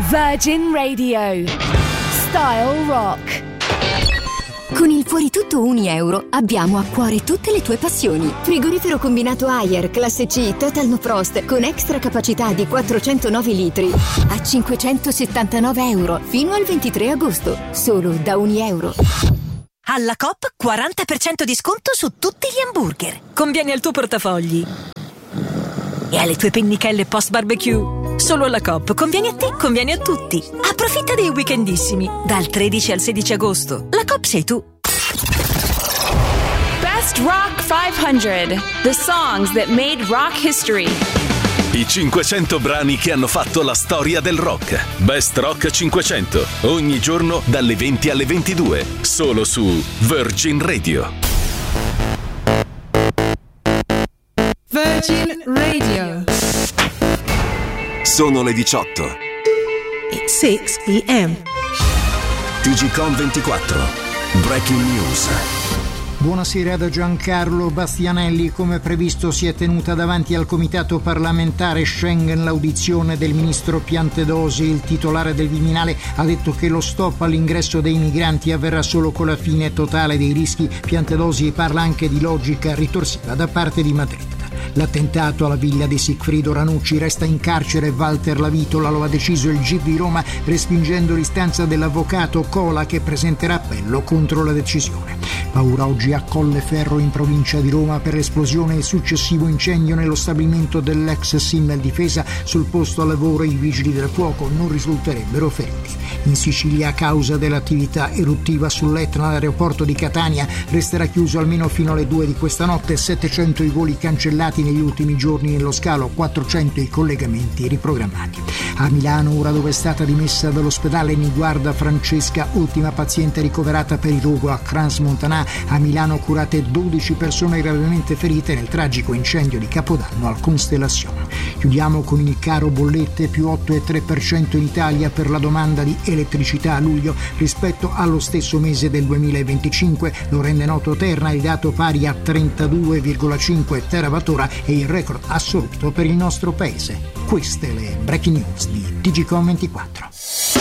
Virgin Radio. Style Rock. Con il fuori tutto €1 abbiamo a cuore tutte le tue passioni. Frigorifero combinato Haier classe C Total No Frost con extra capacità di 409 litri a €579 fino al 23 agosto, solo da €1. Alla Coop 40% di sconto su tutti gli hamburger. Conviene al tuo portafogli e alle tue pennichelle post barbecue. Solo alla Coop conviene a te, conviene a tutti. Approfitta dei weekendissimi dal 13 al 16 agosto. La Coop sei tu. Best Rock 500. The songs that made rock history. I 500 brani che hanno fatto la storia del rock. Best Rock 500. Ogni giorno dalle 20 alle 22. Solo su Virgin Radio. Virgin Radio. Sono le 18. It's 6 p.m. TGcom 24. Breaking News. Buonasera da Giancarlo Bastianelli. Come previsto si è tenuta davanti al Comitato parlamentare Schengen l'audizione del ministro Piantedosi. Il titolare del Viminale ha detto che lo stop all'ingresso dei migranti avverrà solo con la fine totale dei rischi. Piantedosi parla anche di logica ritorsiva da parte di Madrid. L'attentato alla villa di Sigfrido Ranucci, resta in carcere Walter Lavitola, lo ha deciso il GIP di Roma respingendo l'istanza dell'avvocato Cola che presenterà appello contro la decisione. Paura oggi a Colleferro in provincia di Roma per l'esplosione e il successivo incendio nello stabilimento dell'ex Simmel Difesa. Sul posto lavoro i vigili del fuoco non risulterebbero feriti. In Sicilia, a causa dell'attività eruttiva sull'Etna, l'aeroporto di Catania resterà chiuso almeno fino alle 2 di questa notte. 700 i voli cancellati negli ultimi giorni nello scalo, 400 i collegamenti riprogrammati. A Milano, ora dove è stata dimessa dall'ospedale Niguarda Francesca, ultima paziente ricoverata per il rogo a Crans Montana. A Milano curate 12 persone gravemente ferite nel tragico incendio di Capodanno al Costellazione. Chiudiamo con il caro bollette, più 8,3% in Italia per la domanda di elettricità a luglio rispetto allo stesso mese del 2025. Lo rende noto Terna, il dato pari a 32,5 terawattora è il record assoluto per il nostro paese. Queste le breaking news di TGcom 24.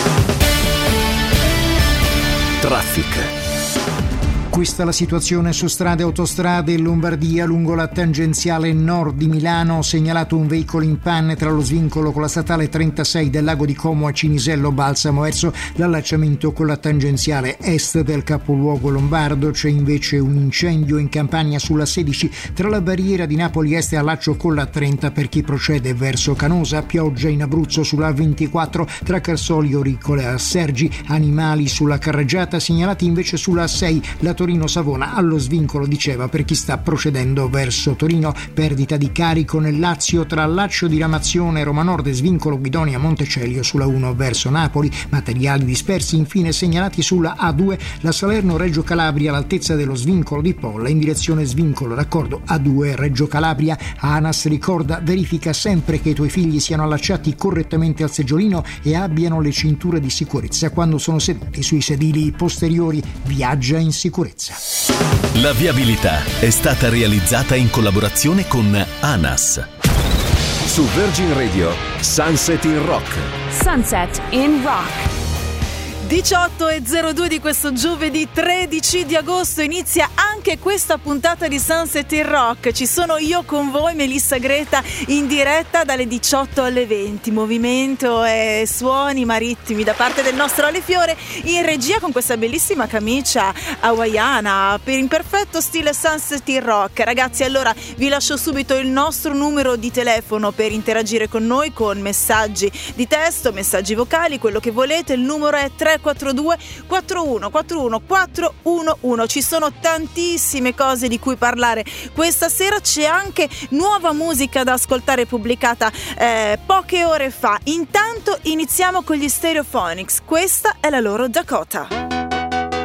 Traffic. Questa è la situazione su strade e autostrade in Lombardia. Lungo la tangenziale nord di Milano segnalato un veicolo in panne tra lo svincolo con la statale 36 del lago di Como a Cinisello Balsamo verso l'allacciamento con la tangenziale est del capoluogo lombardo. C'è invece un incendio in Campania sulla 16 tra la barriera di Napoli Est e allaccio con la 30 per chi procede verso Canosa. Pioggia in Abruzzo sulla 24 tra Carsoli Oricole a Sergi. Animali sulla carreggiata segnalati invece sulla 6 la Torino-Savona allo svincolo di Ceva per chi sta procedendo verso Torino. Perdita di carico nel Lazio tra Laccio di Ramazione e Roma Nord e svincolo Guidonia Montecelio sulla 1 verso Napoli. Materiali dispersi infine segnalati sulla A2 la Salerno-Reggio Calabria all'altezza dello svincolo di Polla in direzione svincolo raccordo A2 Reggio Calabria. ANAS ricorda: verifica sempre che i tuoi figli siano allacciati correttamente al seggiolino e abbiano le cinture di sicurezza quando sono seduti sui sedili posteriori. Viaggia in sicurezza. La viabilità è stata realizzata in collaborazione con ANAS. Su Virgin Radio, Sunset in Rock. Sunset in Rock. 18:02 di questo giovedì 13 di agosto inizia anche questa puntata di Sunset in Rock. Ci sono io con voi, Melissa Greta, in diretta dalle 18 alle 20. Movimento e suoni marittimi da parte del nostro Ale Fiore, in regia con questa bellissima camicia hawaiana in perfetto stile Sunset in Rock. Ragazzi, allora vi lascio subito il nostro numero di telefono per interagire con noi con messaggi di testo, messaggi vocali, quello che volete. Il numero è 342 41 41 411. Ci sono tantissime cose di cui parlare questa sera. C'è anche nuova musica da ascoltare pubblicata poche ore fa. Intanto iniziamo con gli Stereophonics. Questa è la loro Dakota.